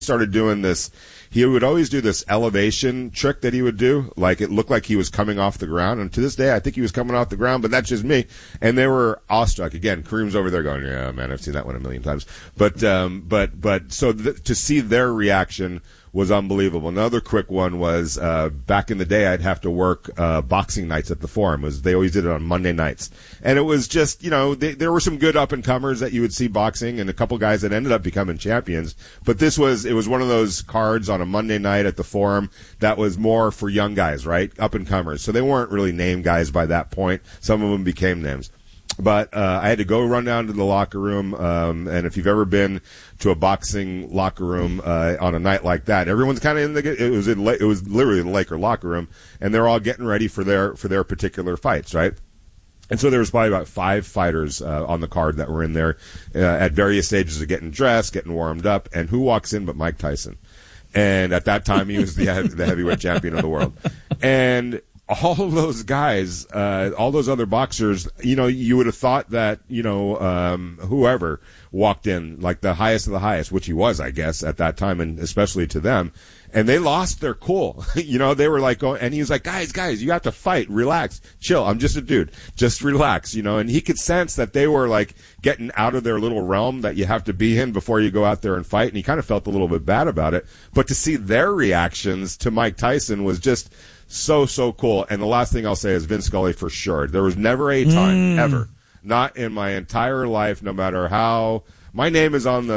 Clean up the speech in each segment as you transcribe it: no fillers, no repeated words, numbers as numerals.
started doing this. He would always do this elevation trick that he would do. Like, it looked like he was coming off the ground. And to this day, I think he was coming off the ground, but that's just me. And they were awestruck. Again, Kareem's over there going, yeah, man, I've seen that one a million times. But so to see their reaction was unbelievable. Another quick one was, back in the day, I'd have to work, boxing nights at the Forum. They always did it on Monday nights. And it was just, there were some good up-and-comers that you would see boxing and a couple guys that ended up becoming champions. But it was one of those cards on a Monday night at the Forum that was more for young guys, right? Up-and-comers. So they weren't really name guys by that point. Some of them became names. But I had to go run down to the locker room, and if you've ever been to a boxing locker room on a night like that, everyone's kind of it was literally the Laker locker room, and they're all getting ready for their particular fights, right? And so there was probably about 5 fighters on the card that were in there at various stages of getting dressed, getting warmed up, and who walks in but Mike Tyson? And at that time, he was the heavyweight champion of the world, and all those guys, all those other boxers, you would have thought that, whoever walked in, like the highest of the highest, which he was, I guess, at that time, and especially to them, and they lost their cool. They were like going, and he was like, guys, you have to fight, relax, chill. I'm just a dude. Just relax, and he could sense that they were like getting out of their little realm that you have to be in before you go out there and fight. And he kind of felt a little bit bad about it, but to see their reactions to Mike Tyson was just so cool. And the last thing I'll say is Vince Scully for sure. There was never a time ever, not in my entire life, no matter how my name is in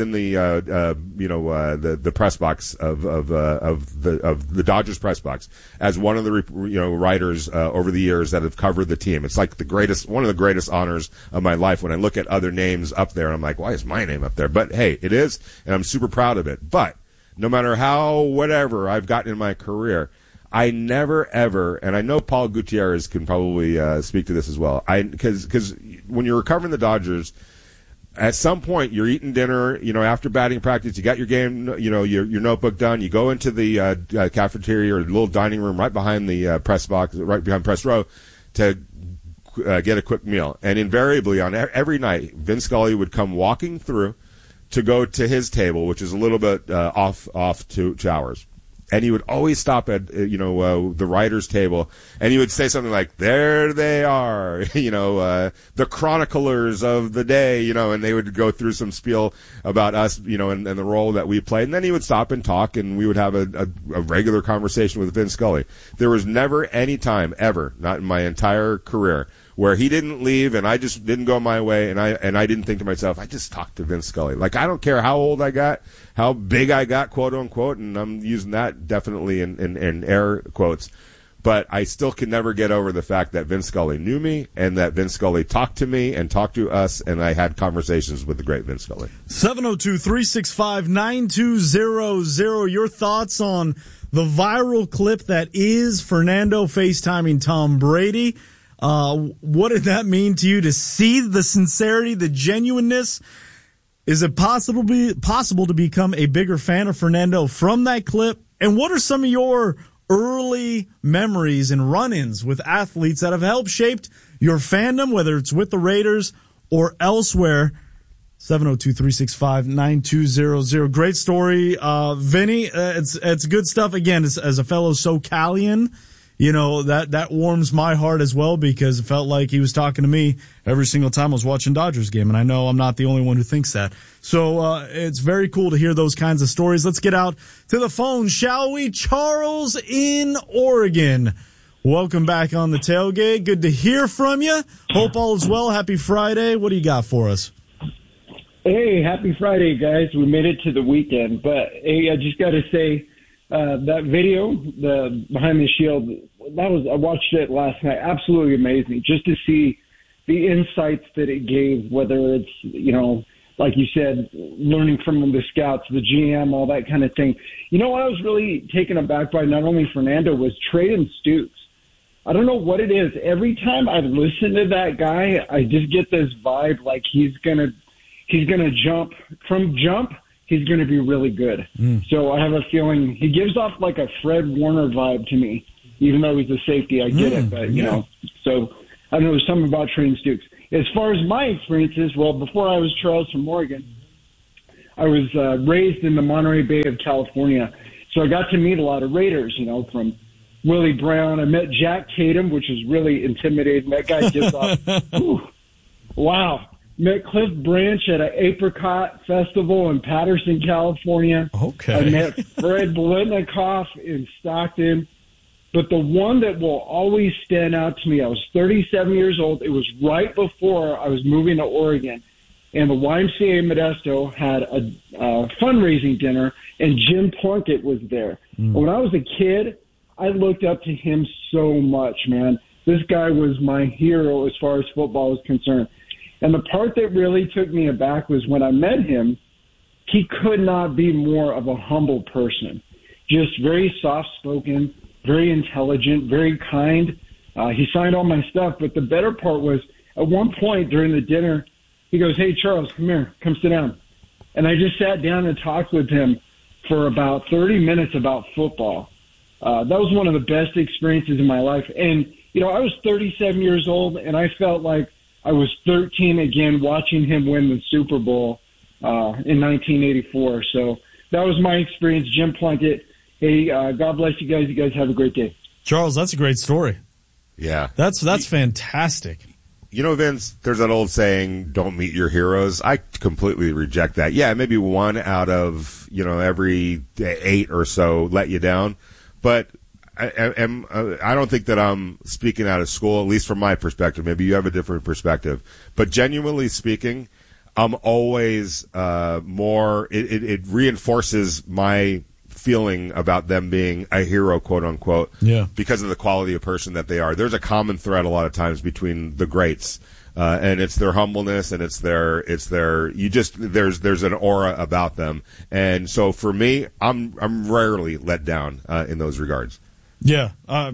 the press box of the Dodgers press box as one of the writers over the years that have covered the team. It's like one of the greatest honors of my life when I look at other names up there and I'm like, why is my name up there? But hey, it is, and I'm super proud of it. But no matter how whatever I've gotten in my career, I never ever, and I know Paul Gutierrez can probably speak to this as well. Because when you're covering the Dodgers, at some point you're eating dinner, after batting practice, you got your game, your notebook done. You go into the cafeteria or the little dining room right behind the press box, right behind press row, to get a quick meal. And invariably on every night, Vince Scully would come walking through to go to his table, which is a little bit off 2 hours. And he would always stop at, the writer's table, and he would say something like, there they are, the chroniclers of the day, and they would go through some spiel about us, and the role that we played. And then he would stop and talk, and we would have a regular conversation with Vince Scully. There was never any time, ever, not in my entire career, where he didn't leave and I just didn't go my way, and I didn't think to myself, I just talked to Vince Scully. Like, I don't care how old I got, how big I got, quote unquote, and I'm using that definitely in air quotes, but I still can never get over the fact that Vince Scully knew me and that Vince Scully talked to me and talked to us, and I had conversations with the great Vince Scully. 702-365-9200. Your thoughts on the viral clip that is Fernando FaceTiming Tom Brady. What did that mean to you to see the sincerity, the genuineness? Is it possible to become a bigger fan of Fernando from that clip? And what are some of your early memories and run-ins with athletes that have helped shaped your fandom, whether it's with the Raiders or elsewhere? 702-365-9200. Great story, Vinny. It's good stuff. Again, as a fellow SoCalian, that warms my heart as well, because it felt like he was talking to me every single time I was watching Dodgers game, and I know I'm not the only one who thinks that. So it's very cool to hear those kinds of stories. Let's get out to the phone, shall we? Charles in Oregon. Welcome back on the tailgate. Good to hear from you. Hope all is well. Happy Friday. What do you got for us? Hey, happy Friday, guys. We made it to the weekend, but hey, I just got to say, that video, the Behind the Shield, I watched it last night. Absolutely amazing. Just to see the insights that it gave, whether it's, like you said, learning from the scouts, the GM, all that kind of thing. What I was really taken aback by, not only Fernando, was Trayden Stukes. I don't know what it is. Every time I listen to that guy, I just get this vibe like he's gonna jump from jump. He's going to be really good. So I have a feeling he gives off like a Fred Warner vibe to me, even though he's a safety. I get it, but so I don't know. There's something about Trayden Stukes. As far as my experiences, well, before I was Charles from Oregon, I was raised in the Monterey Bay of California, so I got to meet a lot of Raiders, from Willie Brown. I met Jack Tatum, which was really intimidating. That guy gives off, wow. Met Cliff Branch at an apricot festival in Patterson, California. Okay. I met Fred Biletnikoff in Stockton. But the one that will always stand out to me, I was 37 years old. It was right before I was moving to Oregon. And the YMCA Modesto had a fundraising dinner, and Jim Plunkett was there. When I was a kid, I looked up to him so much, man. This guy was my hero as far as football was concerned. And the part that really took me aback was when I met him, he could not be more of a humble person. Just very soft-spoken, very intelligent, very kind. He signed all my stuff. But the better part was, at one point during the dinner, he goes, "Hey, Charles, come here. Come sit down." And I just sat down and talked with him for about 30 minutes about football. That was one of the best experiences in my life. And, I was 37 years old, and I felt like I was 13 again watching him win the Super Bowl in 1984. So that was my experience. Jim Plunkett. Hey, God bless you guys. You guys have a great day. Charles, that's a great story. Yeah. That's fantastic. Vince, there's that old saying, don't meet your heroes. I completely reject that. Yeah, maybe one out of, every 8 or so let you down. But I don't think that I'm speaking out of school, at least from my perspective. Maybe you have a different perspective. But genuinely speaking, I'm always more, it reinforces my feeling about them being a hero, quote unquote, because of the quality of person that they are. There's a common thread a lot of times between the greats, and it's their humbleness, and it's their there's an aura about them. And so for me, I'm rarely let down in those regards. Yeah. I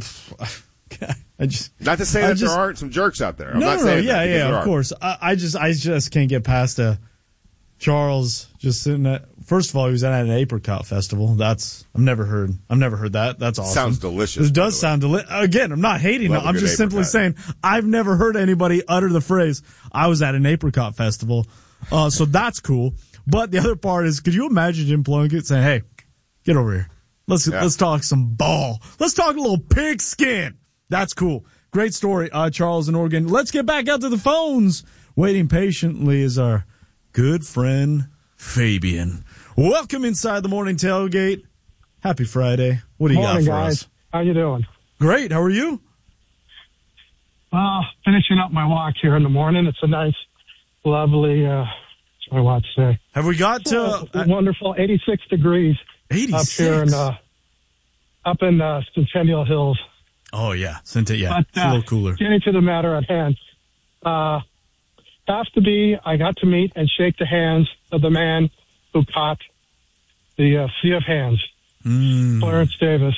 just not to say that there aren't some jerks out there. I'm not saying that, of course. I just can't get past Charles just sitting at. First of all, he was at an apricot festival. I've never heard that. That's awesome. Sounds delicious. It does sound delicious. Again, I'm not hating it. I'm just simply saying I've never heard anybody utter the phrase, "I was at an apricot festival." So that's cool. But the other part is, could you imagine Jim Plunkett saying, "Hey, get over here. Let's talk some ball. Let's talk a little pigskin." That's cool. Great story, Charles in Oregon. Let's get back out to the phones. Waiting patiently is our good friend Fabian. Welcome inside the morning tailgate. Happy Friday. What do you got for guys. us? How you doing? Great. How are you? Finishing up my walk here in the morning. It's a nice, lovely, what's my watch say? Have we got to... wonderful 86 degrees 86? up here up in Centennial Hills. Oh, yeah. But, it's a little cooler. Getting to the matter at hand. I got to meet and shake the hands of the man who caught the Sea of Hands, Clarence Davis.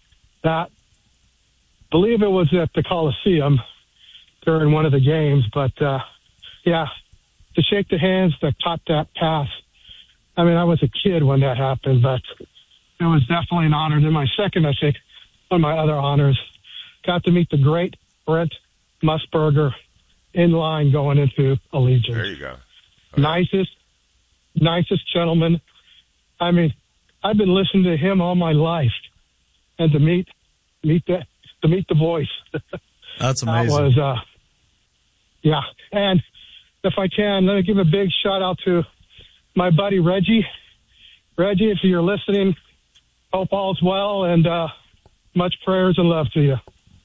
Believe it was at the Coliseum during one of the games, but to shake the hands that caught that pass. I mean, I was a kid when that happened, but it was definitely an honor. Then my second, I think, one of my other honors, got to meet the great Brent Musburger in line going into Allegiant. There you go. Okay. Nicest gentleman. I mean, I've been listening to him all my life, and to meet the voice. That's amazing. That was, And if I can, let me give a big shout out to my buddy Reggie. Reggie, if you're listening, hope all's well, and much prayers and love to you.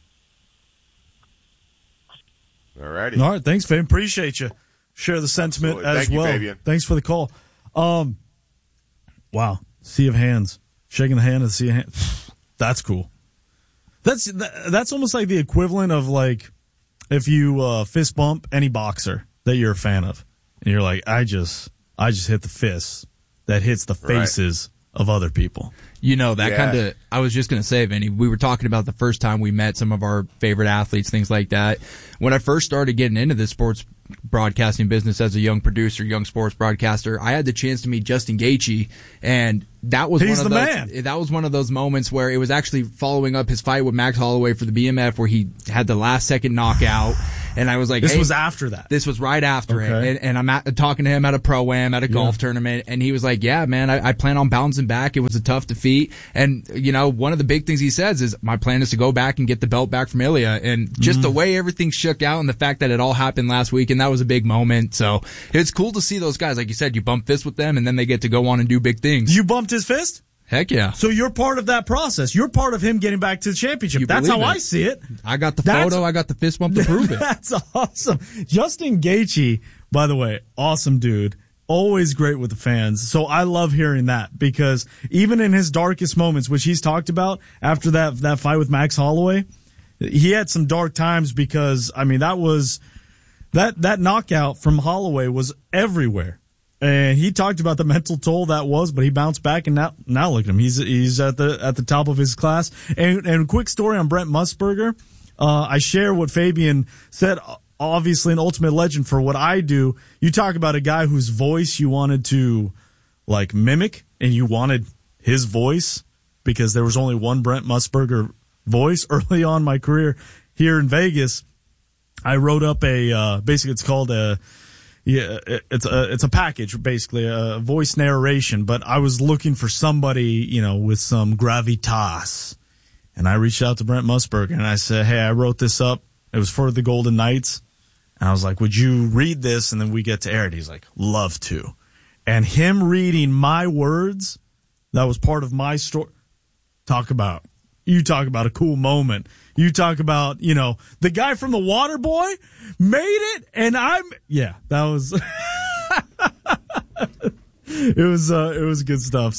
All righty. All right. Thanks, Fabian. Appreciate you. Share the sentiment as well. Thank you, Fabian. Thanks for the call. Wow. Sea of Hands. Shaking the hand of the Sea of Hands. That's cool. That's almost like the equivalent of like if you fist bump any boxer that you're a fan of. And you're like, I just hit the fist that hits the faces of other people. I was just going to say, Vinny, we were talking about the first time we met some of our favorite athletes, things like that. When I first started getting into this sports broadcasting business as a young producer, young sports broadcaster, I had the chance to meet Justin Gaethje, and that was one of those moments where it was actually following up his fight with Max Holloway for the BMF, where he had the last second knockout. And I was like, this hey, was after that. This was right after Okay. it. And I'm talking to him at a Pro-Am, at a golf tournament, and he was like, yeah, man, I plan on bouncing back. It was a tough defeat. And, one of the big things he says is, my plan is to go back and get the belt back from Ilya. And just the way everything shook out and the fact that it all happened last week, and that was a big moment. So it's cool to see those guys. Like you said, you bump fists with them, and then they get to go on and do big things. You bumped his fist? Heck yeah. So you're part of that process. You're part of him getting back to the championship. That's how I see it. I got the photo. I got the fist bump to prove it. That's awesome. Justin Gaethje, by the way, awesome dude. Always great with the fans. So I love hearing that, because even in his darkest moments, which he's talked about after that fight with Max Holloway, he had some dark times because, that knockout from Holloway was everywhere. And he talked about the mental toll that was, but he bounced back, and now look at him. He's at the top of his class. And quick story on Brent Musburger. I share what Fabian said. Obviously an ultimate legend for what I do. You talk about a guy whose voice you wanted to mimic, and you wanted his voice because there was only one Brent Musburger voice early on in my career here in Vegas. I wrote up basically it's called it's a package, basically a voice narration, but I was looking for somebody, with some gravitas. And I reached out to Brent Musburger and I said, hey, I wrote this up. It was for the Golden Knights. And I was like, would you read this? And then we get to air it. He's like, love to. And him reading my words, that was part of my story. You talk about a cool moment. You talk about, the guy from The Water Boy made it, and that was, it was good stuff.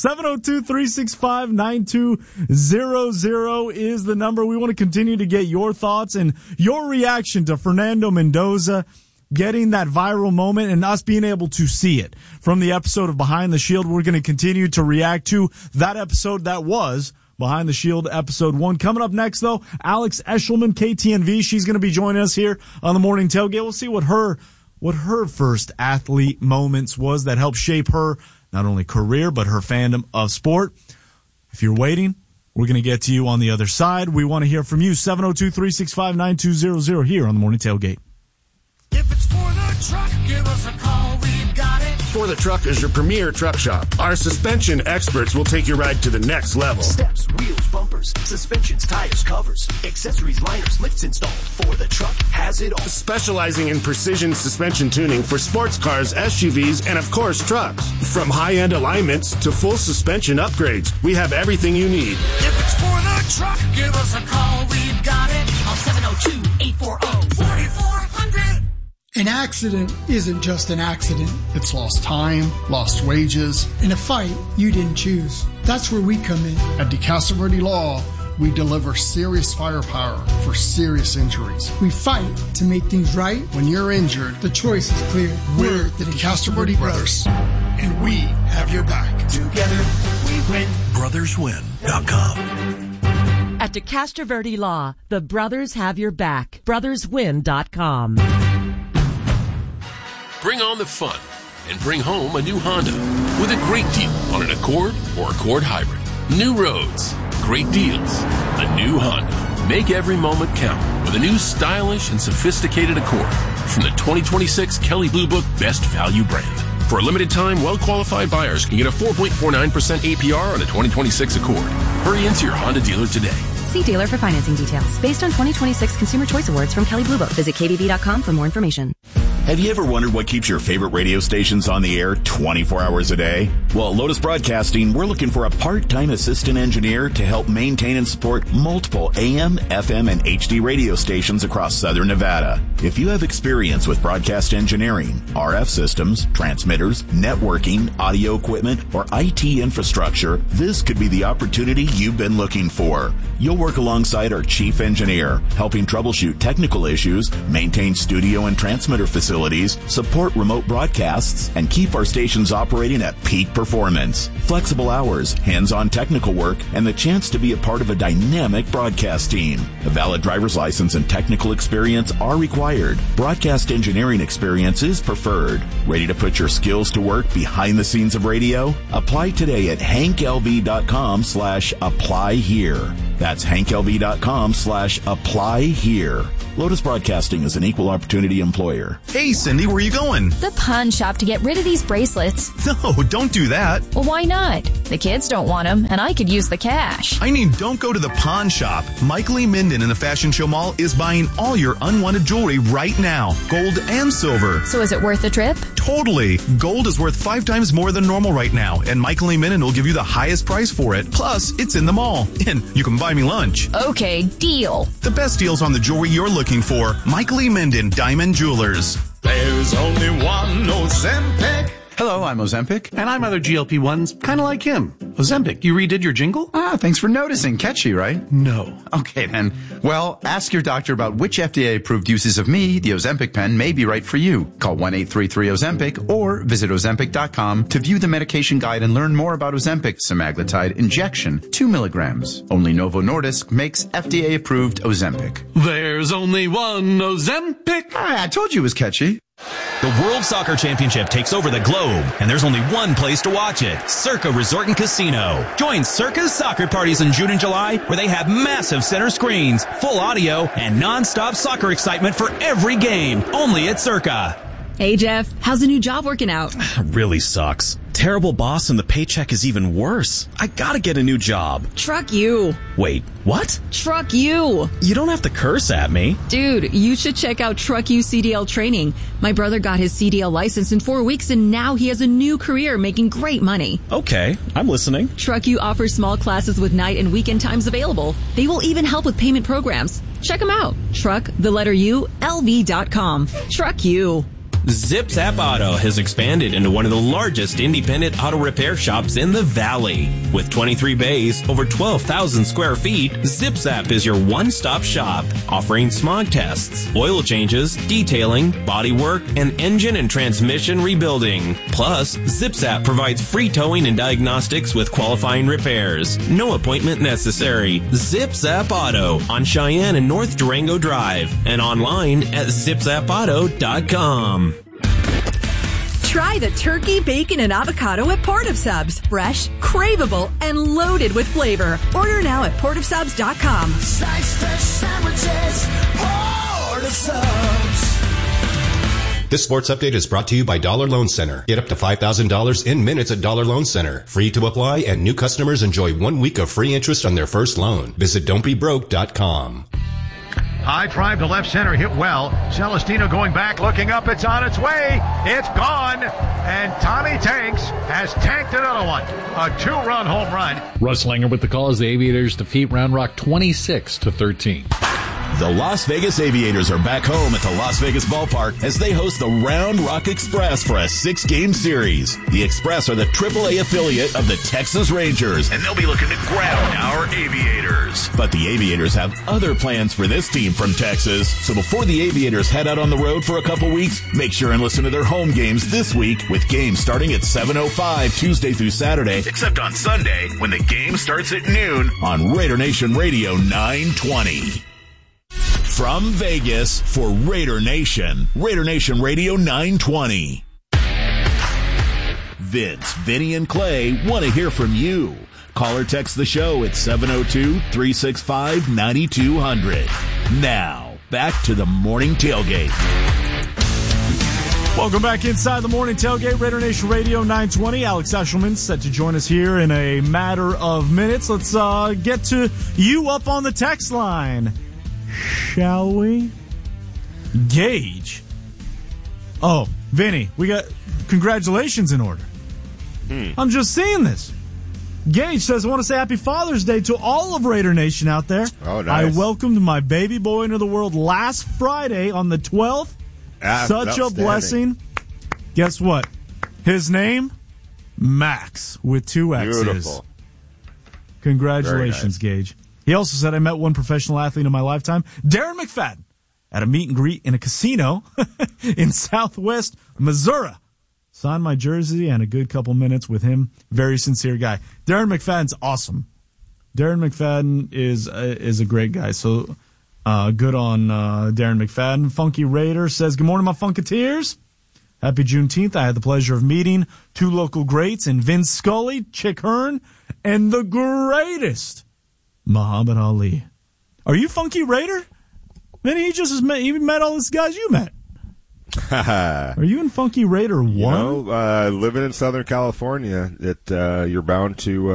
702-365-9200 is the number. We want to continue to get your thoughts and your reaction to Fernando Mendoza getting that viral moment and us being able to see it from the episode of Behind the Shield. We're going to continue to react to that episode that was Behind the Shield, episode 1. Coming up next, though, Alex Eshelman, KTNV. She's going to be joining us here on the Morning Tailgate. We'll see what her first athlete moments was that helped shape her, not only career, but her fandom of sport. If you're waiting, we're going to get to you on the other side. We want to hear from you. 702-365-9200 here on the Morning Tailgate. If it's for the truck, give us a call. We've got it. For the Truck is your premier truck shop. Our suspension experts will take your ride to the next level. Steps, wheels, bumpers, suspensions, tires, covers, accessories, liners, lifts installed. For the Truck has it all. Specializing in precision suspension tuning for sports cars, SUVs, and of course trucks. From high-end alignments to full suspension upgrades, we have everything you need. If it's for the truck, give us a call. We've got it. On 702-840-4400. An accident isn't just an accident. It's lost time, lost wages. In a fight you didn't choose. That's where we come in. At DeCastro Verde Law, we deliver serious firepower for serious injuries. We fight to make things right. When you're injured, the choice is clear. We're the DeCastro Verde Brothers, and we have your back. Together, we win. BrothersWin.com. At DeCastro Verde Law, the brothers have your back. BrothersWin.com. Bring on the fun and bring home a new Honda with a great deal on an Accord or Accord Hybrid. New roads, great deals, a new Honda. Make every moment count with a new stylish and sophisticated Accord from the 2026 Kelley Blue Book Best Value brand. For a limited time, well-qualified buyers can get a 4.49% APR on a 2026 Accord. Hurry into your Honda dealer today. See dealer for financing details. Based on 2026 Consumer Choice Awards from Kelley Blue Book. Visit KBB.com for more information. Have you ever wondered what keeps your favorite radio stations on the air 24 hours a day? Well, at Lotus Broadcasting, we're looking for a part-time assistant engineer to help maintain and support multiple AM, FM, and HD radio stations across Southern Nevada. If you have experience with broadcast engineering, RF systems, transmitters, networking, audio equipment, or IT infrastructure, this could be the opportunity you've been looking for. You'll work alongside our chief engineer, helping troubleshoot technical issues, maintain studio and transmitter facilities, support remote broadcasts, and keep our stations operating at peak performance. Flexible hours, hands-on technical work, and the chance to be a part of a dynamic broadcast team. A valid driver's license and technical experience are required. Broadcast engineering experience is preferred. Ready to put your skills to work behind the scenes of radio? Apply today at hanklv.com/apply here. That's hanklv.com/apply here. Lotus Broadcasting is an equal opportunity employer. Hey, Cindy, where are you going? The pawn shop to get rid of these bracelets. No, don't do that. Well, why not? The kids don't want them, and I could use the cash. I mean, don't go to the pawn shop. Michael E. Minden in the Fashion Show Mall is buying all your unwanted jewelry right now, gold and silver. So is it worth the trip? Totally. Gold is worth 5 times more than normal right now, and Michael E. Minden will give you the highest price for it. Plus, it's in the mall, and you can buy me lunch. Okay, deal. The best deals on the jewelry you're looking for. Michael E. Minden, Diamond Jewelers. There's only one Ozempic. Hello, I'm Ozempic. And I'm other GLP-1s, kind of like him. Ozempic, you redid your jingle? Ah, thanks for noticing. Catchy, right? No. Okay, then. Well, ask your doctor about which FDA-approved uses of me, the Ozempic pen, may be right for you. Call 1-833-OZEMPIC or visit Ozempic.com to view the medication guide and learn more about Ozempic semaglutide injection, 2 milligrams. Only Novo Nordisk makes FDA-approved Ozempic. There's only one Ozempic. I told you it was catchy. The World Soccer Championship takes over the globe, and there's only one place to watch it, Circa Resort and Casino. Join Circa's soccer parties in June and July, where they have massive center screens, full audio, and non-stop soccer excitement for every game, only at Circa. Hey, Jeff, how's the new job working out? Really sucks. Terrible boss and the paycheck is even worse. I gotta get a new job. Truck you. Wait, what? Truck you. You don't have to curse at me. Dude, you should check out Truck You CDL training. My brother got his CDL license in 4 weeks and now he has a new career making great money. Okay, I'm listening. Truck You offers small classes with night and weekend times available. They will even help with payment programs. Check them out. LV.com. Truck You. Zip Zap Auto has expanded into one of the largest independent auto repair shops in the Valley. With 23 bays, over 12,000 square feet, Zip Zap is your one-stop shop, offering smog tests, oil changes, detailing, body work, and engine and transmission rebuilding. Plus, Zip Zap provides free towing and diagnostics with qualifying repairs. No appointment necessary. Zip Zap Auto on Cheyenne and North Durango Drive and online at zipzapauto.com. Try the turkey, bacon, and avocado at Port of Subs. Fresh, craveable, and loaded with flavor. Order now at portofsubs.com. Slice fresh sandwiches, Port of Subs. This sports update is brought to you by Dollar Loan Center. Get up to $5,000 in minutes at Dollar Loan Center. Free to apply, and new customers enjoy 1 week of free interest on their first loan. Visit don'tbebroke.com. High drive to left center, hit well. Celestino going back, looking up. It's on its way. It's gone. And Tommy Tanks has tanked another one. A 2-run home run. Russ Langer with the call as the Aviators defeat Round Rock 26-13. The Las Vegas Aviators are back home at the Las Vegas Ballpark as they host the Round Rock Express for a 6-game series. The Express are the AAA affiliate of the Texas Rangers, and they'll be looking to ground our Aviators. But the Aviators have other plans for this team from Texas, so before the Aviators head out on the road for a couple weeks, make sure and listen to their home games this week, with games starting at 7:05 Tuesday through Saturday, except on Sunday when the game starts at noon on Raider Nation Radio 920. From Vegas for Raider Nation Radio 920. Vince, Vinny, and Clay want to hear from you. Call or text the show at 702-365-9200. Now, back to the Morning Tailgate. Welcome back inside the Morning Tailgate, Raider Nation Radio 920. Alex Eshelman set to join us here in a matter of minutes. Let's get to you up on the text line. Shall we? Gage. Oh, Vinny, we got congratulations in order. I'm just seeing this. Gage says, I want to say Happy Father's Day to all of Raider Nation out there. Oh, nice. I welcomed my baby boy into the world last Friday on the 12th. Such a blessing. Guess what? His name? Max, with 2 X's. Beautiful. Congratulations, Gage. He also said, I met one professional athlete in my lifetime, Darren McFadden, at a meet and greet in a casino in Southwest Missouri. Signed my jersey and a good couple minutes with him. Very sincere guy. Darren McFadden's awesome. Darren McFadden is a great guy. So good on Darren McFadden. Funky Raider says, good morning, my Funketeers. Happy Juneteenth. I had the pleasure of meeting 2 local greats in Vince Scully, Chick Hearn, and the greatest Muhammad Ali. Are you Funky Raider? Man, he met all these guys you met. Are you in Funky Raider 1? You know, living in Southern California, you're bound to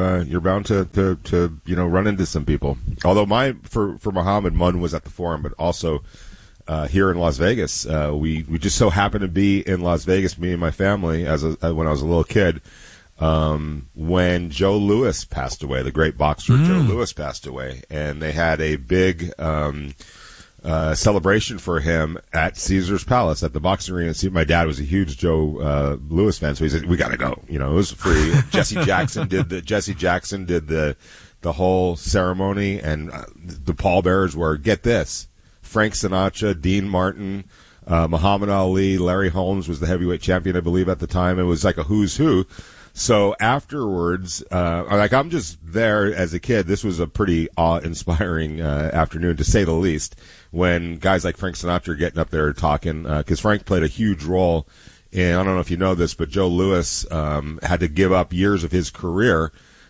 run into some people. Although for Muhammad, Munn was at the Forum, but also here in Las Vegas. We just so happened to be in Las Vegas, me and my family, when I was a little kid. When Joe Louis passed away, the great boxer Joe Louis passed away, and they had a big celebration for him at Caesar's Palace at the boxing arena. See, my dad was a huge Joe Louis fan, so he said, "We got to go." You know, it was free. Jesse Jackson did the whole ceremony, and the pallbearers were, get this, Frank Sinatra, Dean Martin, Muhammad Ali, Larry Holmes was the heavyweight champion, I believe, at the time. It was like a who's who. So afterwards, I'm just there as a kid. This was a pretty awe-inspiring afternoon, to say the least, when guys like Frank Sinatra are getting up there talking, because Frank played a huge role in, I don't know if you know this, but Joe Louis had to give up years of his career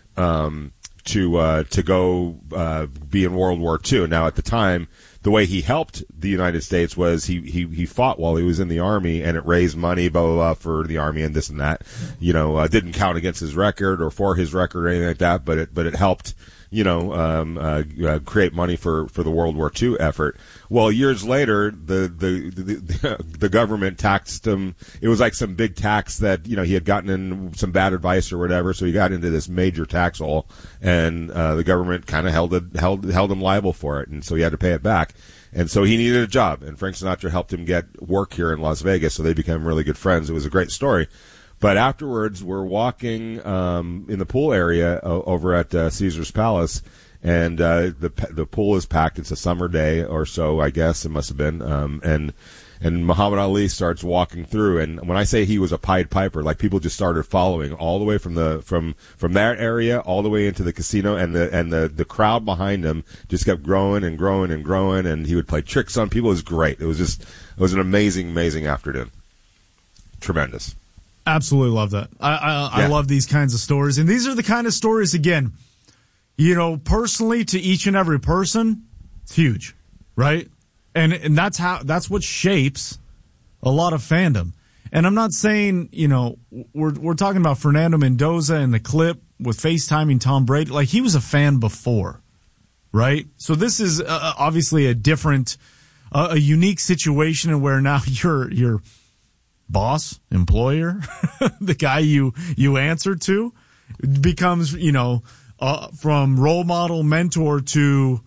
to go be in World War II. Now, at the time, the way he helped the United States was he fought while he was in the Army, and it raised money, blah, blah, blah, for the Army and this and that. You know, didn't count against his record or for his record or anything like that, but it helped, create money for the World War II effort. Well, years later, the government taxed him. It was like some big tax that, he had gotten in some bad advice or whatever, so he got into this major tax hole, and the government kind of held him liable for it, and so he had to pay it back. And so he needed a job, and Frank Sinatra helped him get work here in Las Vegas, so they became really good friends. It was a great story. But afterwards, we're walking in the pool area over at Caesar's Palace, and the pool is packed. It's a summer day or so, I guess it must have been. And Muhammad Ali starts walking through, and when I say he was a Pied Piper, like, people just started following all the way from that area all the way into the casino, and the crowd behind him just kept growing and growing and growing, and he would play tricks on people. It was great. It was an amazing afternoon. Tremendous. Absolutely love that. I love these kinds of stories. And these are the kind of stories, again, personally, to each and every person, it's huge, right? And that's what shapes a lot of fandom. And I'm not saying, we're talking about Fernando Mendoza in the clip with FaceTiming Tom Brady. Like, he was a fan before, right? So this is obviously a different, a unique situation where now you're boss, employer, the guy you answer to, becomes, from role model, mentor to,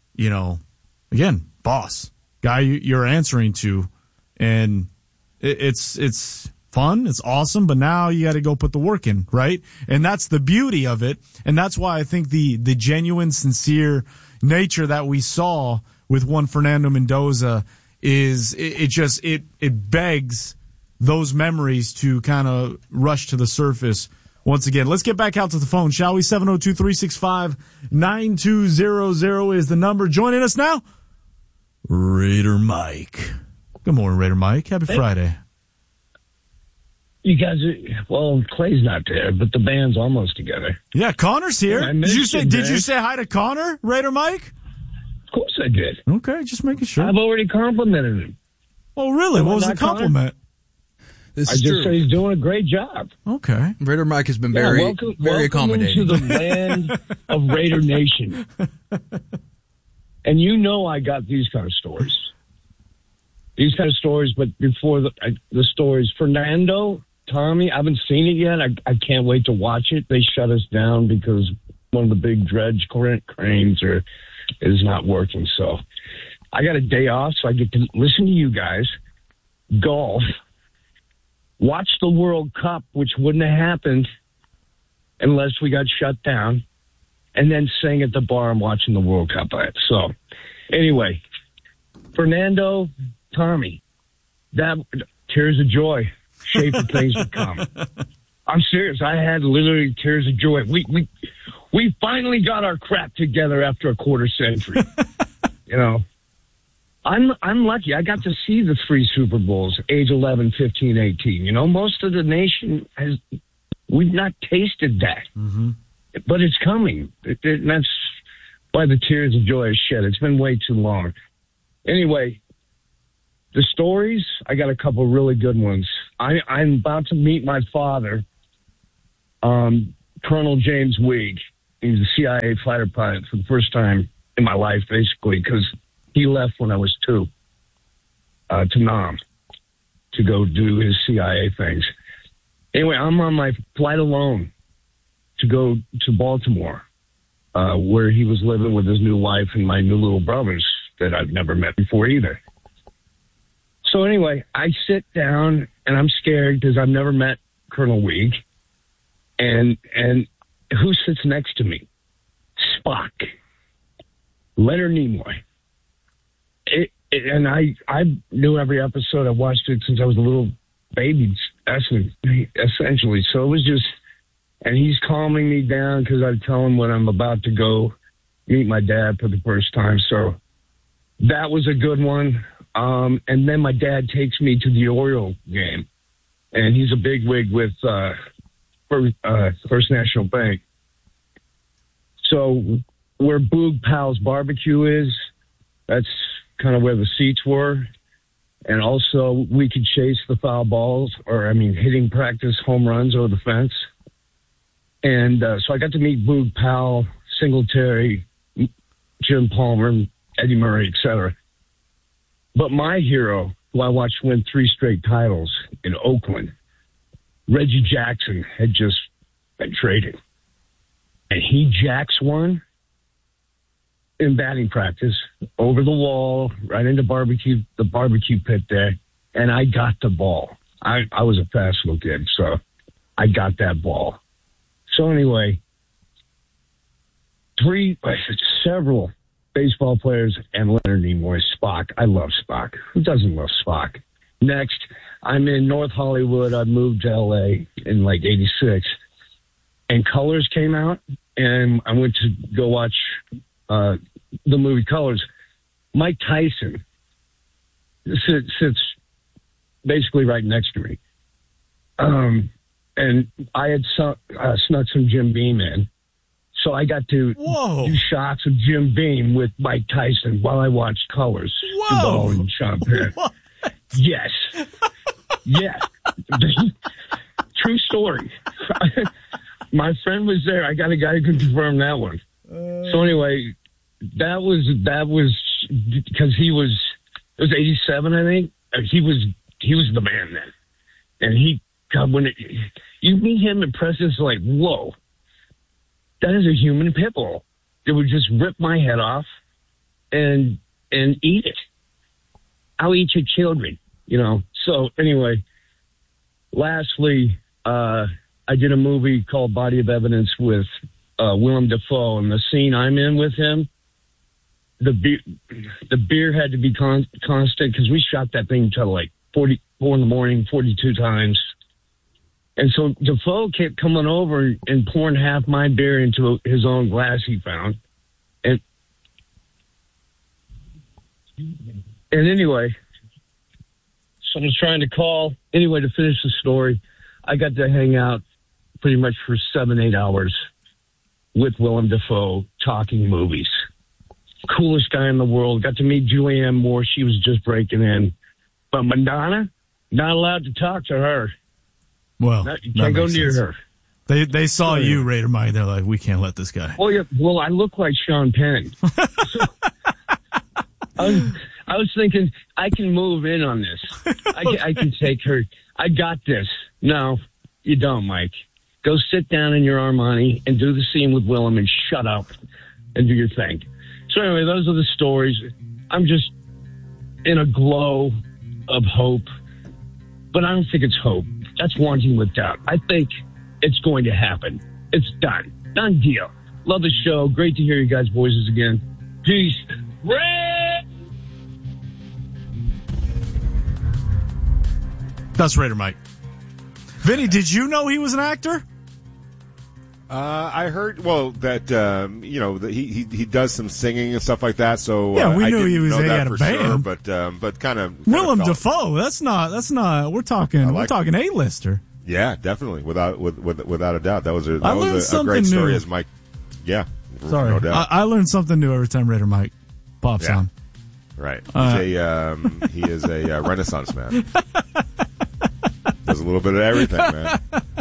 again, boss, guy you're answering to. And it's fun, it's awesome, but now you got to go put the work in, right? And that's the beauty of it. And that's why I think the genuine, sincere nature that we saw with one Fernando Mendoza is it begs those memories to kind of rush to the surface once again. Let's get back out to the phone, shall we? 702-365-9200 is the number. Joining us now, Raider Mike. Good morning, Raider Mike. Happy Friday. You guys Clay's not there, but the band's almost together. Yeah, Connor's here. Did you say hi to Connor, Raider Mike? Of course I did. Okay, just making sure. I've already complimented him. Oh, really? What was the compliment? I just say he's doing a great job. Okay. Raider Mike has been very accommodating. Welcome to the land of Raider Nation. And I got these kind of stories. But before the stories, Fernando, Tommy, I haven't seen it yet. I can't wait to watch it. They shut us down because one of the big dredge cranes is not working. So I got a day off, so I get to listen to you guys, golf, watch the World Cup, which wouldn't have happened unless we got shut down, and then sing at the bar I'm watching the World Cup at. So, anyway, Fernando, Tommy, that tears of joy, shape of things to come. I'm serious. I had literally tears of joy. We finally got our crap together after a quarter century. I'm lucky. I got to see the 3 Super Bowls, age 11, 15, 18. Most of the nation we've not tasted that. Mm-hmm. But it's coming. And that's why the tears of joy is shed. It's been way too long. Anyway, the stories, I got a couple really good ones. I'm about to meet my father, Colonel James Weig. He's a CIA fighter pilot for the first time in my life, basically, because he left when I was 2 to Nam to go do his CIA things. Anyway, I'm on my flight alone to go to Baltimore, where he was living with his new wife and my new little brothers that I've never met before either. So anyway, I sit down and I'm scared because I've never met Colonel Weig. And who sits next to me? Spock. Leonard Nimoy. And I knew every episode. I watched it since I was a little baby, essentially. So it was just, and he's calming me down because I tell him when I'm about to go meet my dad for the first time. So that was a good one. And then my dad takes me to the Oriole game, and he's a bigwig with First National Bank. So where Boog Powell's barbecue is, that's kind of where the seats were. And also we could chase the foul balls, hitting practice home runs over the fence. And so I got to meet Boog Powell, Singletary, Jim Palmer, Eddie Murray, etc. But my hero, who I watched win 3 straight titles in Oakland, Reggie Jackson, had just been traded. And he jacks one in batting practice over the wall, right into the barbecue pit there, and I got the ball. I was a fast little kid, so I got that ball. So anyway, several baseball players and Leonard Nimoy, Spock. I love Spock. Who doesn't love Spock? Next, I'm in North Hollywood. I moved to L.A. in like 86. And Colors came out, and I went to go watch the movie Colors. Mike Tyson sits basically right next to me. And I had snuck some Jim Beam in. So I got to do shots of Jim Beam with Mike Tyson while I watched Colors. Whoa! And Sean Penn. Yes. Yes. True story. My friend was there. I got a guy who can confirm that one. So anyway, that was because it was 87, I think. He was the man then. And when you meet him in person, it's like, whoa. That is a human pit bull. It would just rip my head off and eat it. I'll eat your children, So anyway, lastly, I did a movie called Body of Evidence with Willem Dafoe, and the scene I'm in with him, the beer had to be constant because we shot that thing till like 4 in the morning, 42 times. And so Defoe kept coming over and pouring half my beer into his own glass he found. And anyway, someone's trying to call. Anyway, to finish the story, I got to hang out pretty much for 7-8 hours with Willem Dafoe talking movies. Coolest guy in the world. Got to meet Julianne Moore. She was just breaking in. But Madonna, not allowed to talk to her. Well, you can't go near her. They saw you, Raider Mike. They're like, we can't let this guy. Oh yeah. Well, I look like Sean Penn. I was thinking I can move in on this. I can take her. I got this. No, you don't, Mike. Go sit down in your Armani and do the scene with Willem and shut up and do your thing. So anyway, those are the stories. I'm just in a glow of hope, but I don't think it's hope. That's wanting with doubt. I think it's going to happen. It's done. Done deal. Love the show. Great to hear you guys' voices again. Peace. Ray! That's Raider Mike. Vinny, did you know he was an actor? I heard, that he does some singing and stuff like that. So yeah, we I knew he was know that a for band, sure, but kind of Willem Dafoe. That's not. We're talking A-lister. Yeah, definitely, without a doubt. That was a great new. story. As Mike, yeah, sorry, no doubt. I learned something new every time Raider Mike pops on. Right. He is a Renaissance man. Does a little bit of everything, man.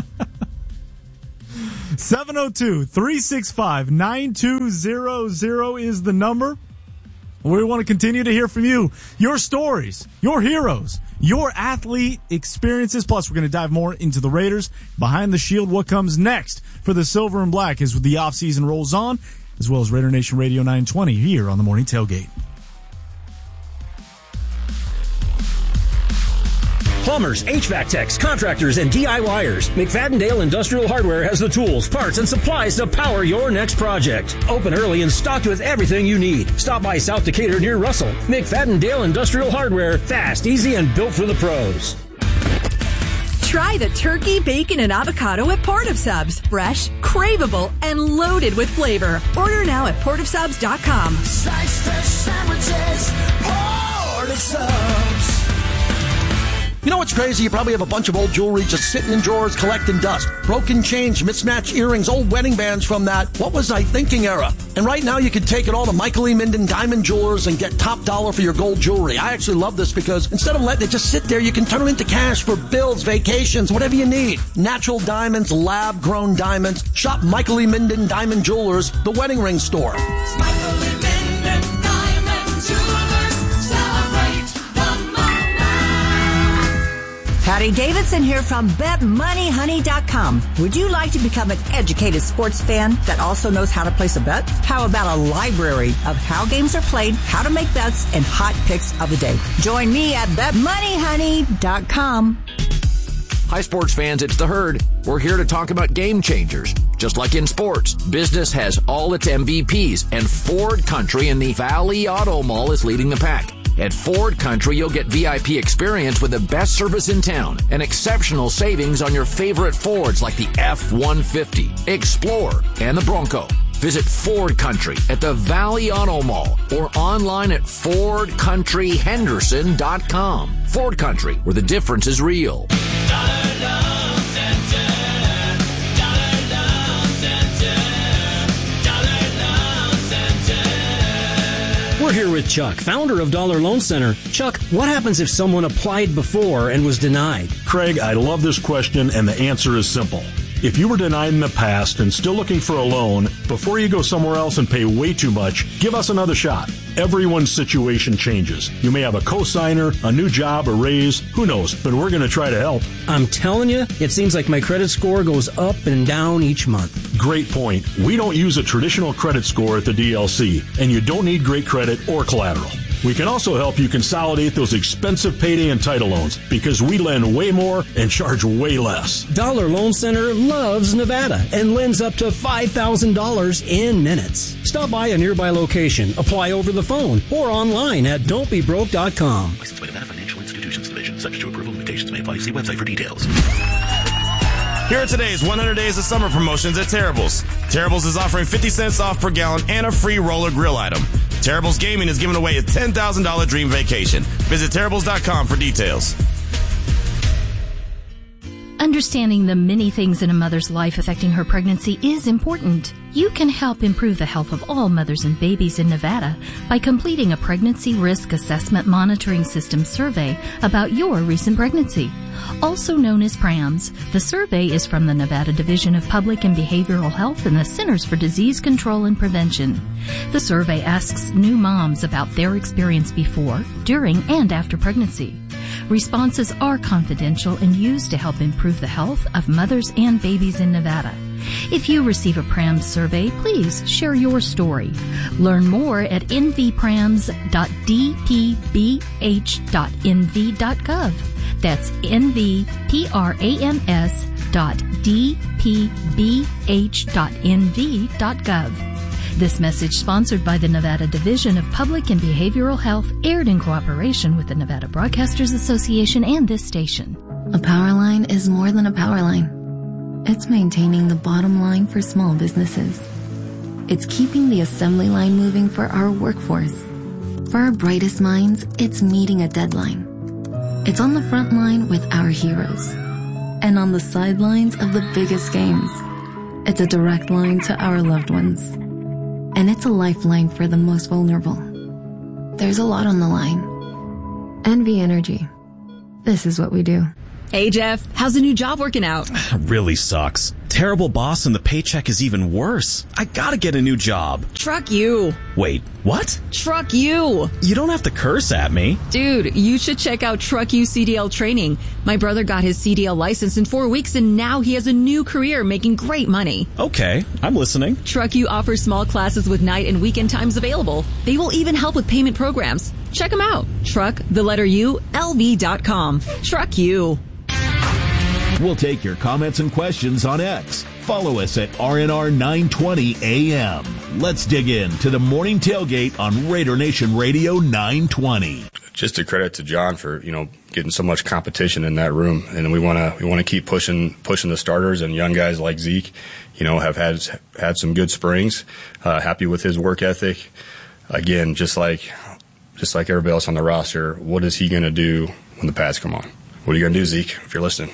702-365-9200 is the number. We want to continue to hear from you, your stories, your heroes, your athlete experiences. Plus, we're going to dive more into the Raiders, behind the shield, what comes next for the Silver and Black as the offseason rolls on, as well as Raider Nation Radio 920 here on the Morning Tailgate. Plumbers, HVAC techs, contractors, and DIYers. McFadden-Dale Industrial Hardware has the tools, parts, and supplies to power your next project. Open early and stocked with everything you need. Stop by South Decatur near Russell. McFadden-Dale Industrial Hardware. Fast, easy, and built for the pros. Try the turkey, bacon, and avocado at Port of Subs. Fresh, craveable, and loaded with flavor. Order now at portofsubs.com. Sliced fish sandwiches, Port of Subs. You know what's crazy? You probably have a bunch of old jewelry just sitting in drawers collecting dust. Broken chains, mismatched earrings, old wedding bands from that what was I thinking era. And right now you can take it all to Michael E. Minden Diamond Jewelers and get top dollar for your gold jewelry. I actually love this because instead of letting it just sit there, you can turn it into cash for bills, vacations, whatever you need. Natural diamonds, lab-grown diamonds. Shop Michael E. Minden Diamond Jewelers, the wedding ring store. Michael E. Minden Diamond Jewelers, celebrate the moment. Patty Davidson here from BetMoneyHoney.com. Would you like to become an educated sports fan that also knows how to place a bet? How about a library of how games are played, how to make bets, and hot picks of the day? Join me at BetMoneyHoney.com. Hi, sports fans. It's the Herd. We're here to talk about game changers. Just like in sports, business has all its MVPs, and Ford Country in the Valley Auto Mall is leading the pack. At Ford Country, you'll get VIP experience with the best service in town and exceptional savings on your favorite Fords like the F-150, Explorer, and the Bronco. Visit Ford Country at the Valley Auto Mall or online at FordCountryHenderson.com. Ford Country, where the difference is real. We're here with Chuck, founder of Dollar Loan Center. Chuck, what happens if someone applied before and was denied? Craig, I love this question, and the answer is simple. If you were denied in the past and still looking for a loan, before you go somewhere else and pay way too much, give us another shot. Everyone's situation changes. You may have a cosigner, a new job, a raise, who knows, but we're going to try to help. I'm telling you, it seems like my credit score goes up and down each month. Great point. We don't use a traditional credit score at the DLC, and you don't need great credit or collateral. We can also help you consolidate those expensive payday and title loans because we lend way more and charge way less. Dollar Loan Center loves Nevada and lends up to $5,000 in minutes. Stop by a nearby location, apply over the phone, or online at don'tbebroke.com. Licensed by Nevada Financial Institutions Division. Subject to approval, limitations may apply. See website for details. Here are today's 100 Days of Summer promotions at Terrible's. Terrible's is offering 50 cents off per gallon and a free roller grill item. Terrible's Gaming is giving away a $10,000 dream vacation. Visit Terrible's.com for details. Understanding the many things in a mother's life affecting her pregnancy is important. You can help improve the health of all mothers and babies in Nevada by completing a Pregnancy Risk Assessment Monitoring System survey about your recent pregnancy. Also known as PRAMS, the survey is from the Nevada Division of Public and Behavioral Health and the Centers for Disease Control and Prevention. The survey asks new moms about their experience before, during, and after pregnancy. Responses are confidential and used to help improve the health of mothers and babies in Nevada. If you receive a PRAMS survey, please share your story. Learn more at nvprams.dpbh.nv.gov. That's nvprams.dpbh.nv.gov. This message sponsored by the Nevada Division of Public and Behavioral Health, aired in cooperation with the Nevada Broadcasters Association and this station. A power line is more than a power line. It's maintaining the bottom line for small businesses. It's keeping the assembly line moving for our workforce. For our brightest minds, it's meeting a deadline. It's on the front line with our heroes. And on the sidelines of the biggest games. It's a direct line to our loved ones. And it's a lifeline for the most vulnerable. there's a lot on the line. NV Energy. This is what we do. Hey, Jeff, how's the new job working out? Really sucks. Terrible boss and the paycheck is even worse. I gotta get a new job. Truck you. Wait, what? Truck you. You don't have to curse at me. Dude, you should check out Truck You CDL training. My brother got his CDL license in 4 weeks and now he has a new career making great money. Okay, I'm listening. Truck You offers small classes with night and weekend times available. They will even help with payment programs. Check them out. LV.com. Truck You. We'll take your comments and questions on X. Follow us at RNR920AM. Let's dig in to the morning tailgate on Raider Nation Radio 920. Just a credit to John for, getting so much competition in that room. And we want to keep pushing the starters, and young guys like Zeke, have had some good springs. Happy with his work ethic. Again, just like everybody else on the roster, what is he going to do when the pads come on? What are you going to do, Zeke, if you're listening?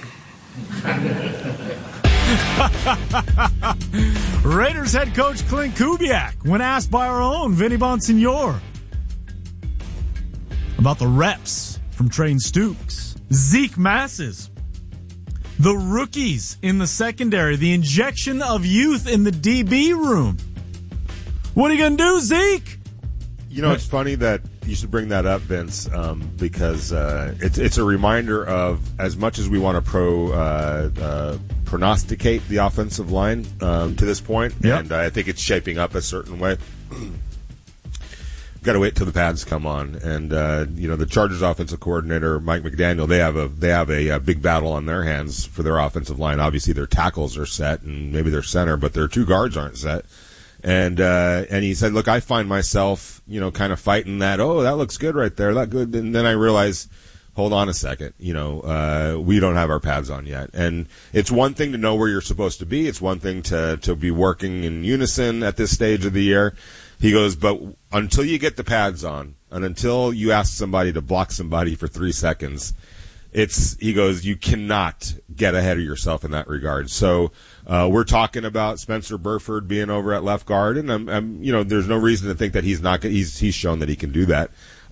Raiders head coach Clint Kubiak, when asked by our own Vinny Bonsignor about the reps from Trey Stooks, Zeke Masses, the rookies in the secondary, the injection of youth in the DB room. What are you going to do, Zeke? It's funny that you should bring that up, Vince, because it's a reminder of, as much as we want to prognosticate the offensive line to this point, and I think it's shaping up a certain way. Got to wait till the pads come on, and the Chargers offensive coordinator Mike McDaniel, they have a big battle on their hands for their offensive line. Obviously, their tackles are set, and maybe their center, but their two guards aren't set. And he said, look, I find myself, kind of fighting that, that looks good right there, that good. And then I realize, hold on a second, we don't have our pads on yet. And it's one thing to know where you're supposed to be. It's one thing to be working in unison at this stage of the year. He goes, but until you get the pads on and until you ask somebody to block somebody for 3 seconds, he goes, you cannot get ahead of yourself in that regard. So, we're talking about Spencer Burford being over at left guard, and I'm there's no reason to think that he's not. He's shown that he can do that,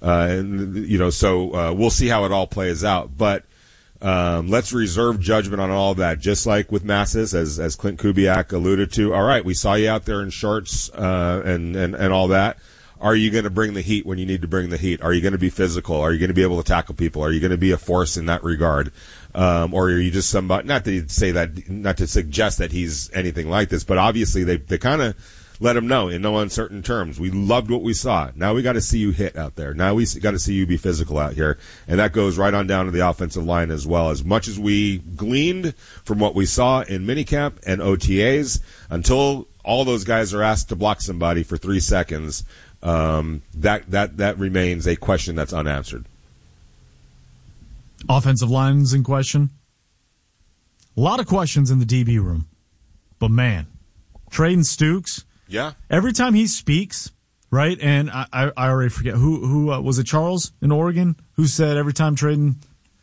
so we'll see how it all plays out. But let's reserve judgment on all of that, just like with Masses, as Clint Kubiak alluded to. All right, we saw you out there in shorts and all that. Are you going to bring the heat when you need to bring the heat? Are you going to be physical? Are you going to be able to tackle people? Are you going to be a force in that regard? Or are you just somebody, not to suggest that he's anything like this, but obviously they kind of let him know in no uncertain terms. We loved what we saw. Now we got to see you hit out there. Now we got to see you be physical out here. And that goes right on down to the offensive line as well. As much as we gleaned from what we saw in minicamp and OTAs, until all those guys are asked to block somebody for 3 seconds, that remains a question that's unanswered. Offensive line's in question. A lot of questions in the DB room. But man, Trey Stooks. Yeah. Every time he speaks, right? And I already forget who was it, Charles in Oregon, who said every time Trayden,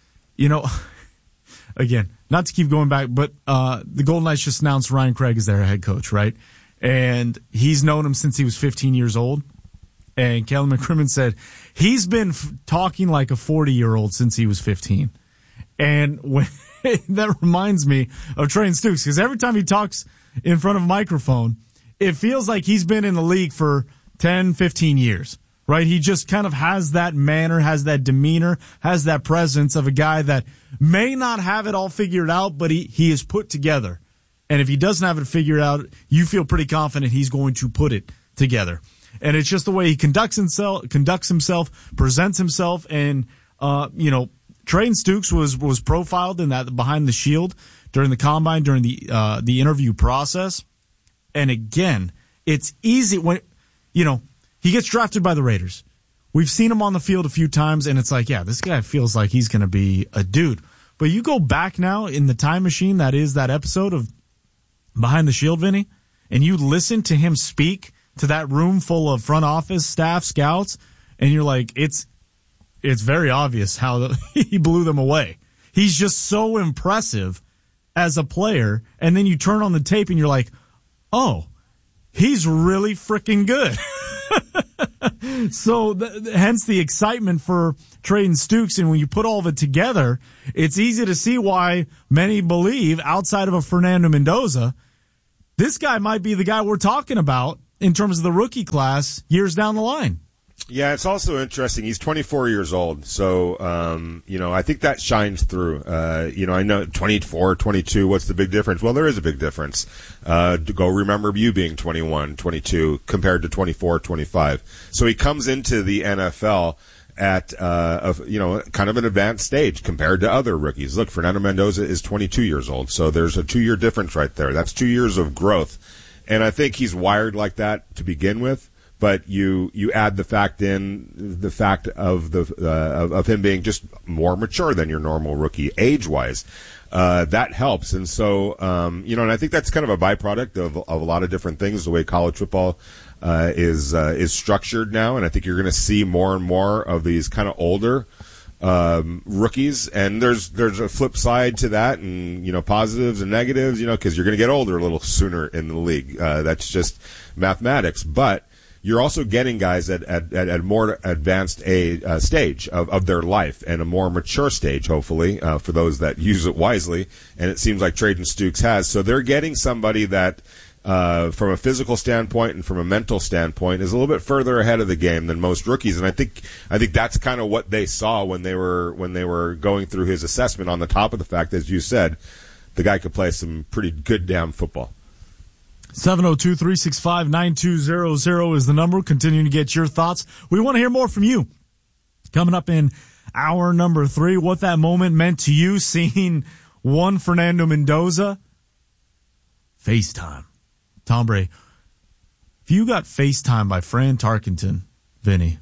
again, not to keep going back, but the Golden Knights just announced Ryan Craig as their head coach, right? And he's known him since he was 15 years old. And Kellen McCrimmon said he's been talking like a 40-year-old since he was 15. And that reminds me of Trey Stooks, because every time he talks in front of a microphone, it feels like he's been in the league for 10, 15 years, right? He just kind of has that manner, has that demeanor, has that presence of a guy that may not have it all figured out, but he is put together. And if he doesn't have it figured out, you feel pretty confident he's going to put it together. And it's just the way he conducts himself, presents himself, and Trey Stooks was profiled in that behind the shield during the combine, during the interview process. And again, it's easy when he gets drafted by the Raiders. We've seen him on the field a few times, and it's like, yeah, this guy feels like he's going to be a dude. But you go back now in the time machine that is that episode of Behind the Shield, Vinny, and you listen to him speak to that room full of front office staff, scouts, and you're like, it's very obvious how he blew them away. He's just so impressive as a player, and then you turn on the tape and you're like, oh, he's really freaking good. So hence the excitement for Trayden Stukes. And when you put all of it together, it's easy to see why many believe, outside of a Fernando Mendoza, this guy might be the guy we're talking about in terms of the rookie class years down the line. Yeah, it's also interesting. He's 24 years old, so I think that shines through. I know 24, 22. What's the big difference? Well, there is a big difference. Go remember you being 21, 22 compared to 24, 25. So he comes into the NFL at kind of an advanced stage compared to other rookies. Look, Fernando Mendoza is 22 years old, so there's a 2-year difference right there. That's 2 years of growth, and I think he's wired like that to begin with. But you add the fact of him being just more mature than your normal rookie age-wise. That helps. And so, and I think that's kind of a byproduct of a lot of different things, the way college football is structured now. And I think you're going to see more and more of these kind of older rookies. And there's a flip side to that, and positives and negatives, because you're going to get older a little sooner in the league. That's just mathematics. But you're also getting guys at a more advanced stage of their life, and a more mature stage, hopefully, for those that use it wisely. And it seems like Trayden Stukes has. So they're getting somebody that, from a physical standpoint and from a mental standpoint, is a little bit further ahead of the game than most rookies. And I think that's kind of what they saw when they were going through his assessment. On the top of the fact, as you said, the guy could play some pretty good damn football. 702-365-9200 is the number. Continuing to get your thoughts. We want to hear more from you. Coming up in hour number 3, what that moment meant to you, seeing one Fernando Mendoza. FaceTime. Tom Brady. If you got FaceTime by Fran Tarkenton, Vinny,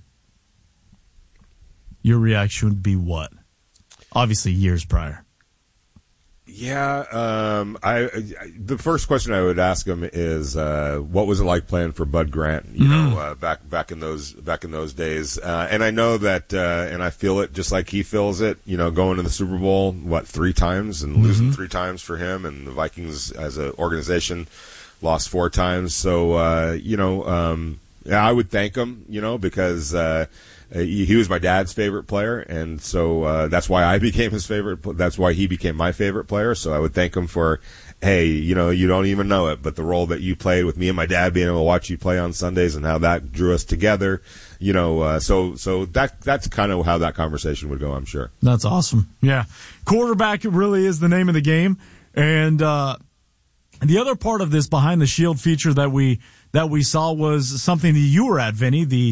your reaction would be what? Obviously years prior. Yeah, the first question I would ask him is, what was it like playing for Bud Grant? Back in those days. And I know that, and I feel it just like he feels it. Going to the Super Bowl 3 times and losing 3 times for him, and the Vikings as an organization lost 4 times. So I would thank him, because he was my dad's favorite player, and so that's why I became his favorite. That's why he became my favorite player. So I would thank him for, hey, you don't even know it, but the role that you played with me and my dad, being able to watch you play on Sundays, and how that drew us together. So that's kind of how that conversation would go, I'm sure. That's awesome. Yeah, quarterback really is the name of the game, and the other part of this Behind the Shield feature that we saw was something that you were at, Vinny, the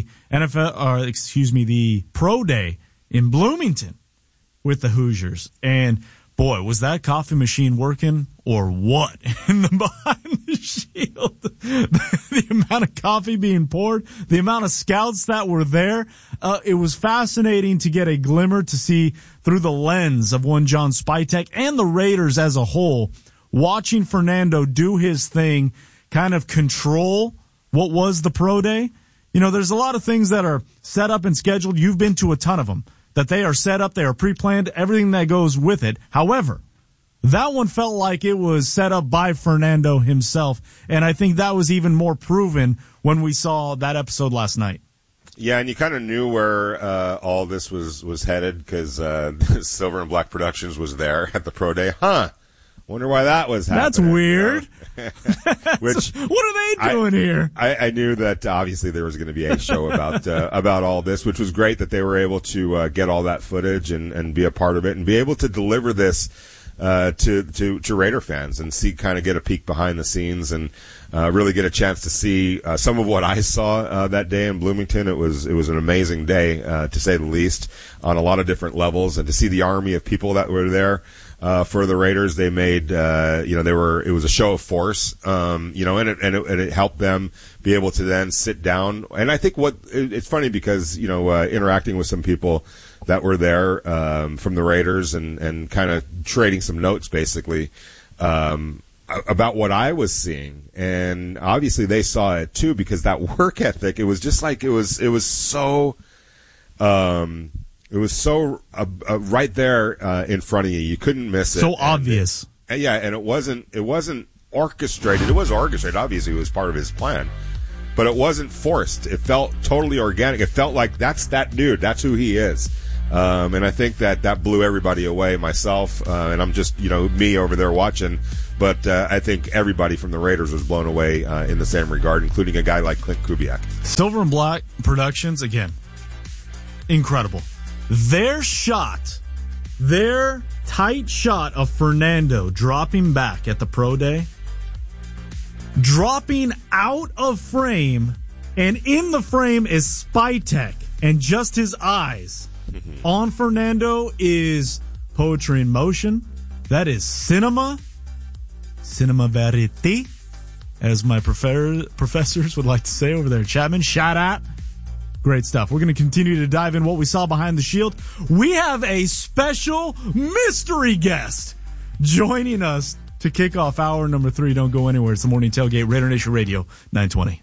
Pro Day in Bloomington with the Hoosiers. And boy, was that coffee machine working or what in the Behind the Shield? The amount of coffee being poured, the amount of scouts that were there. It was fascinating to get a glimmer to see through the lens of one John Spytek and the Raiders as a whole, watching Fernando do his thing, kind of control what was the Pro Day. There's a lot of things that are set up and scheduled. You've been to a ton of them, that they are set up, they are pre-planned, everything that goes with it. However, that one felt like it was set up by Fernando himself, and I think that was even more proven when we saw that episode last night. Yeah, and you kind of knew where all this was headed, because Silver and Black Productions was there at the Pro Day. Wonder why that was happening. That's weird. What are they doing here? I knew that obviously there was going to be a show about all this, which was great that they were able to get all that footage and be a part of it, and be able to deliver this to Raider fans, and get a peek behind the scenes, and really get a chance to see some of what I saw that day in Bloomington. It was an amazing day, to say the least, on a lot of different levels, and to see the army of people that were there. For the Raiders, they made, it was a show of force, and it helped them be able to then sit down. And I think it's funny because, interacting with some people that were there, from the Raiders, and kind of trading some notes basically, about what I was seeing. And obviously they saw it too, because that work ethic, it was just like, it was so, it was so right there in front of you. You couldn't miss it. So obvious. And it wasn't orchestrated. It was orchestrated. Obviously, it was part of his plan. but it wasn't forced. It felt totally organic. It felt like that's that dude. That's who he is. And I think that blew everybody away, myself, and I'm just, me over there watching. But I think everybody from the Raiders was blown away in the same regard, including a guy like Clint Kubiak. Silver and Black Productions, again, incredible. Their tight shot of Fernando dropping back at the Pro Day, dropping out of frame, and in the frame is Spytek, and just his eyes on Fernando is poetry in motion. That is cinema verite, as my professors would like to say over there. Chapman, shout out. Great stuff. We're going to continue to dive in what we saw behind the shield. We have a special mystery guest joining us to kick off hour number 3. Don't go anywhere. It's the Morning Tailgate, Raider Nation Radio, 920.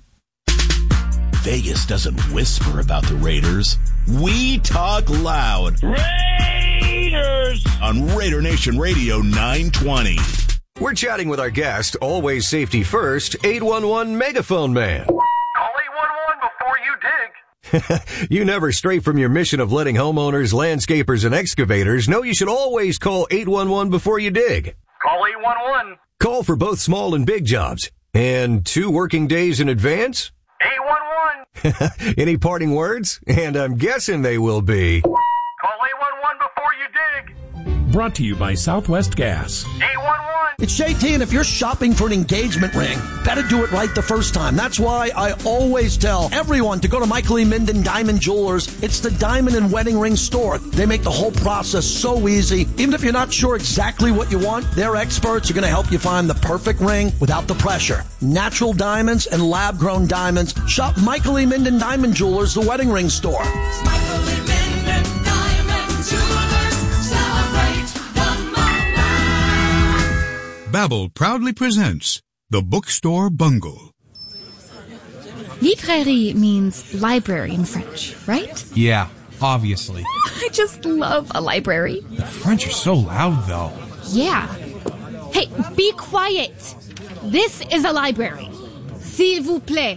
Vegas doesn't whisper about the Raiders. We talk loud. Raiders! On Raider Nation Radio 920. We're chatting with our guest, always safety first, 811 Megaphone Man. Call 811 before you dig. You never stray from your mission of letting homeowners, landscapers, and excavators know you should always call 811 before you dig. Call 811. Call for both small and big jobs. And 2 working days in advance? 811. Any parting words? And I'm guessing they will be... Call 811 before you dig. Brought to you by Southwest Gas. 811. It's JT, and if you're shopping for an engagement ring, better do it right the first time. That's why I always tell everyone to go to Michael E. Minden Diamond Jewelers. It's the diamond and wedding ring store. They make the whole process so easy. Even if you're not sure exactly what you want, their experts are going to help you find the perfect ring without the pressure. Natural diamonds and lab-grown diamonds. Shop Michael E. Minden Diamond Jewelers, the wedding ring store. Michael E. Minden Diamond Jewelers, celebrate the moment. Babbel proudly presents The Bookstore Bungle. Librairie means library in French, right? Yeah, obviously. I just love a library. The French are so loud, though. Yeah. Hey, be quiet. This is a library. S'il vous plaît.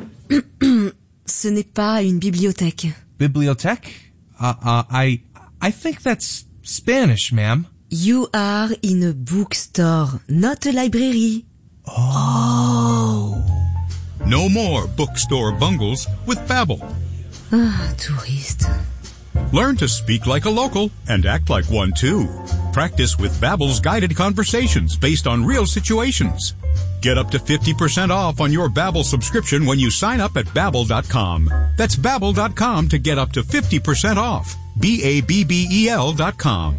Ce n'est pas une bibliothèque. Bibliothèque? I think that's Spanish, ma'am. You are in a bookstore, not a library. Oh. No more bookstore bungles with Babbel. Ah, touriste. Learn to speak like a local and act like one too. Practice with Babbel's guided conversations based on real situations. Get up to 50% off on your Babbel subscription when you sign up at Babbel.com. That's Babbel.com to get up to 50% off. Babbel.com.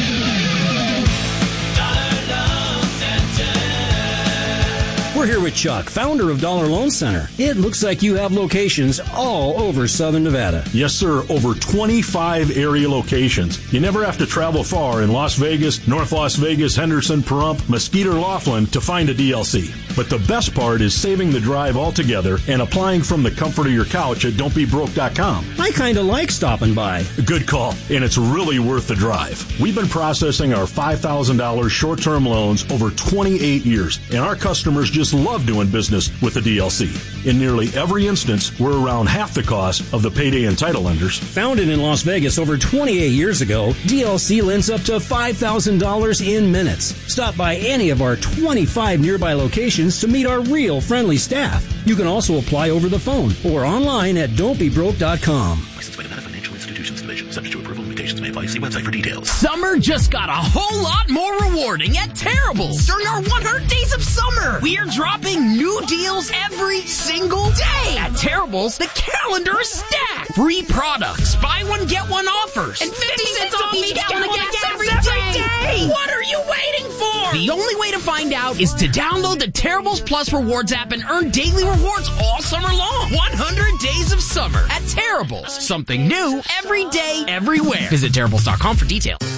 We're here with Chuck, founder of Dollar Loan Center. It looks like you have locations all over Southern Nevada. Yes, sir. Over 25 area locations. You never have to travel far in Las Vegas, North Las Vegas, Henderson, Pahrump, Mesquite, or Laughlin to find a DLC. But the best part is saving the drive altogether and applying from the comfort of your couch at don'tbebroke.com. I kind of like stopping by. Good call, and it's really worth the drive. We've been processing our $5,000 short-term loans over 28 years, and our customers just love doing business with the DLC. In nearly every instance, we're around half the cost of the payday and title lenders. Founded in Las Vegas over 28 years ago, DLC lends up to $5,000 in minutes. Stop by any of our 25 nearby locations to meet our real friendly staff. You can also apply over the phone or online at don'tbebroke.com. Licensed by Nevada Financial Institutions Division. Subject to approval. Limitations may apply. See website for details. Summer just got a whole lot more rewarding at Terrible's. During our 100 days of summer, we are dropping new deals every single day. At Terrible's, the calendar is stacked. Free products, buy one, get one offers, and 50 cents off each gallon of gas every day. What are you waiting for? The only way to find out is to download the Terrible's Plus Rewards app and earn daily rewards all summer long. 100 days of summer at Terrible's. Something new every day, everywhere. Visit Terrible's.com for details.